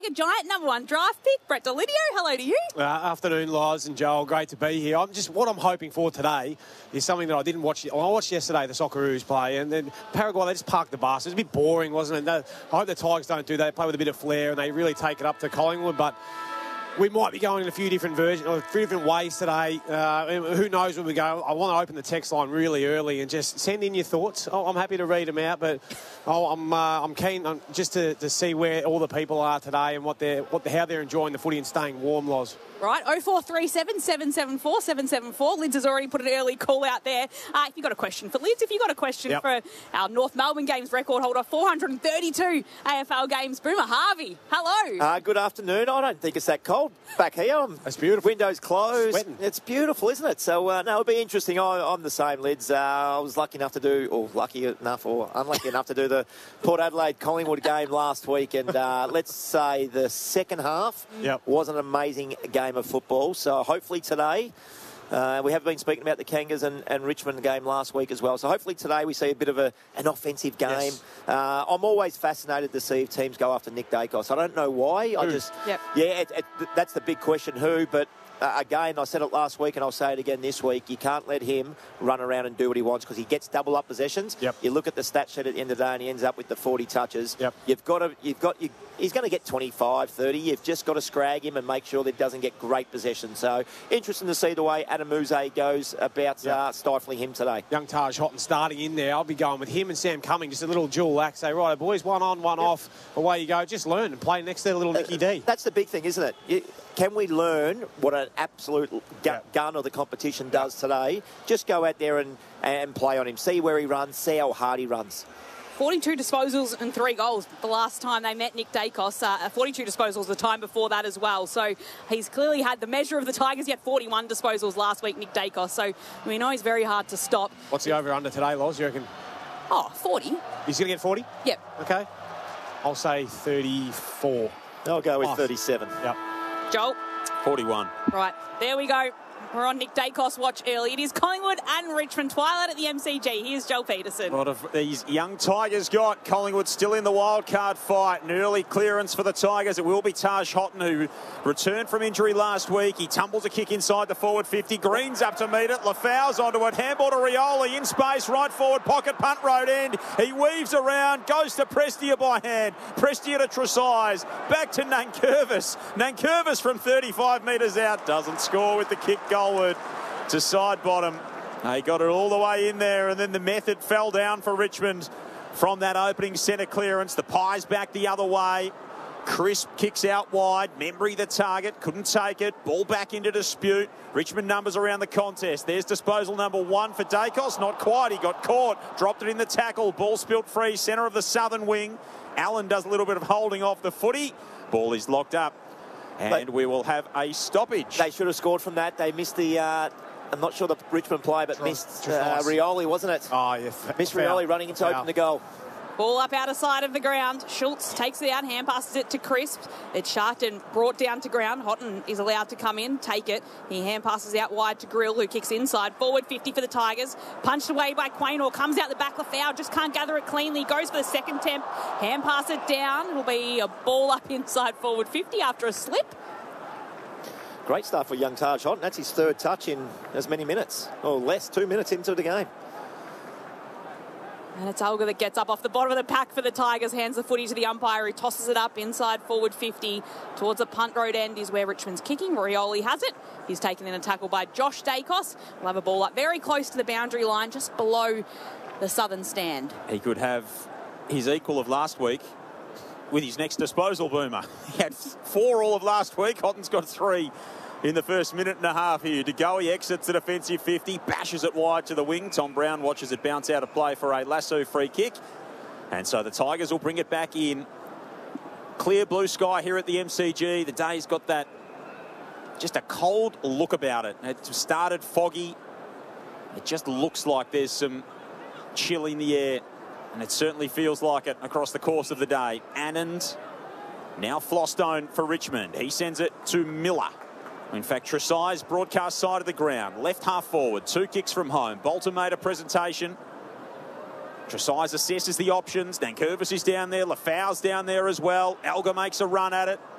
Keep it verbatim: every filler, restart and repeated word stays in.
A giant number one draft pick, Brett Delidio. Hello to you. Uh, afternoon, Loz and Joel. Great to be here. I'm just what I'm hoping for today is something that I didn't watch. Well, I watched yesterday the Socceroos play, and then Paraguay, they just parked the bus. It was a bit boring, wasn't it? I hope the Tigers don't do that. They play with a bit of flair, and they really take it up to Collingwood. But we might be going in a few different versions, or a few different ways today. Uh, who knows when we go? I want to open the text line really early and just send in your thoughts. Oh, I'm happy to read them out, but oh, I'm uh, I'm keen on just to, to see where all the people are today and what they're what how they're enjoying the footy and staying warm, Loz. Right, oh four three seven, seven seven four, seven seven four. Lids has already put an early call out there. Uh, if you've got a question for Lids, if you've got a question yep. for our North Melbourne Games record holder, four hundred thirty-two A F L games, Boomer Harvey. Hello. Uh, good afternoon. I don't think it's that cold back here. I'm It's beautiful. Windows closed. Sweating. It's beautiful, isn't it? So, uh, no, it'll be interesting. I, I'm the same, Lids. Uh, I was lucky enough to do, or lucky enough, or unlucky enough to do the Port Adelaide Collingwood game last week. And uh, let's say the second half yep. was an amazing game of football. So, So hopefully today, uh, we have been speaking about the Kangas and, and Richmond game last week as well. So hopefully today we see a bit of a, an offensive game. Yes. Uh, I'm always fascinated to see if teams go after Nick Dacos. I don't know why. Who? I just, yep. yeah, it, it, that's the big question, who, but Uh, again, I said it last week and I'll say it again this week. You can't let him run around and do what he wants because he gets double up possessions. Yep. You look at the stat sheet at the end of the day and he ends up with the forty touches. Yep. You've got to, you've got, you, he's going to get twenty-five, thirty. You've just got to scrag him and make sure that he doesn't get great possession. So interesting to see the way Adam Muse goes about yep. uh, stifling him today. Young Taj Houghton starting in there. I'll be going with him and Sam Cumming. Just a little dual act. Say, right, boys, one on, one yep. off. Away you go. Just learn and play next to the little Nicky uh, D. That's the big thing, isn't it? You, Can we learn what an absolute gu- yep. gun of the competition does today? Just go out there and, and play on him. See where he runs. See how hard he runs. forty-two disposals and three goals the last time they met Nick Dacos. Uh, forty-two disposals the time before that as well. So he's clearly had the measure of the Tigers. He had forty-one disposals last week, Nick Dacos. So we know he's very hard to stop. What's the over-under today, Loz, you reckon? Oh, forty. He's going to get forty? Yep. Okay. I'll say thirty-four. I'll go with off. thirty-seven. Yep. Joel? forty-one. Right, there we go. We're on Nick Dacos watch early. It is Collingwood and Richmond Twilight at the M C G. Here's Joel Peterson. What have these young Tigers got? Collingwood still in the wild card fight. An early clearance for the Tigers. It will be Taj Houghton, who returned from injury last week. He tumbles a kick inside the forward fifty. Green's up to meet it. Lafau's onto it. Handball to Rioli in space. Right forward pocket. Punt road end. He weaves around. Goes to Prestia by hand. Prestia to Tresize. Back to Nankervis. Nankervis from thirty-five metres out. Doesn't score with the kick goalward to side bottom. They got it all the way in there, and then the method fell down for Richmond from that opening centre clearance. The Pies back the other way. Crisp kicks out wide. Membry the target. Couldn't take it. Ball back into dispute. Richmond numbers around the contest. There's disposal number one for Dacos. Not quite. He got caught. Dropped it in the tackle. Ball spilt free. Centre of the southern wing. Allen does a little bit of holding off the footy. Ball is locked up. And but we will have a stoppage. They should have scored from that. They missed the... Uh, I'm not sure the Richmond play, but Tr- missed uh, Rioli, wasn't it? Oh, yeah. Missed Rioli running in to open the goal. Ball up out of side of the ground. Schultz takes it out, hand passes it to Crisp. It's sharked and brought down to ground. Houghton is allowed to come in, take it. He hand passes out wide to Grill, who kicks inside. Forward fifty for the Tigers. Punched away by Quaynor. Comes out the back. Lafau just can't gather it cleanly. Goes for the second attempt. Hand pass it down. It'll be a ball up inside forward fifty after a slip. Great start for young Taj Houghton. That's his third touch in as many minutes, or less, two minutes into the game. And it's Olga that gets up off the bottom of the pack for the Tigers, hands the footy to the umpire, who tosses it up inside forward fifty towards the punt road end is where Richmond's kicking. Rioli has it. He's taken in a tackle by Josh Dacos. We'll have a ball up very close to the boundary line, just below the southern stand. He could have his equal of last week with his next disposal, Boomer. He had four all of last week. Houghton's got three in the first minute and a half here. De Goey exits the defensive fifty, bashes it wide to the wing. Tom Brown watches it bounce out of play for a lasso free kick. And so the Tigers will bring it back in. Clear blue sky here at the M C G. The day's got that, just a cold look about it. It started foggy. It just looks like there's some chill in the air. And it certainly feels like it across the course of the day. Anand, now Flostone for Richmond. He sends it to Miller. In fact, Tresize, broadcast side of the ground. Left half forward. Two kicks from home. Bolton made a presentation. Tresize assesses the options. Nankervis is down there. Lafau's down there as well. Elgar makes a run at it.